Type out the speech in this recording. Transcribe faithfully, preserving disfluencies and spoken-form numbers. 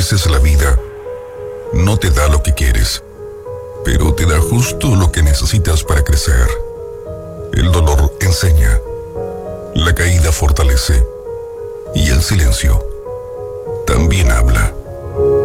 veces la vida no te da lo que quieres, pero te da justo lo que necesitas para crecer. El dolor enseña, la caída fortalece y el silencio también habla.